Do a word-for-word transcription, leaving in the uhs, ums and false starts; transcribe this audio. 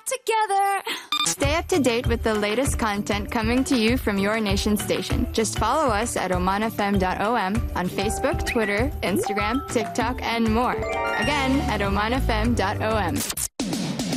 together. Stay up to date with the latest content coming to you from your nation station. Just follow us at oman f m dot o m on Facebook, Twitter, Instagram, TikTok, and more. Again, at oman f m dot o m.